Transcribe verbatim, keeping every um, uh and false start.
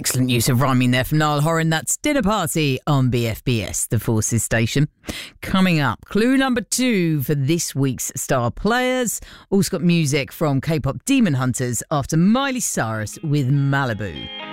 Excellent use of rhyming there from Niall Horan. That's Dinner Party on B F B S, the Forces station. Coming up, clue number two for this week's Star Players. Also got music from K-pop Demon Hunters after Miley Cyrus with Malibu.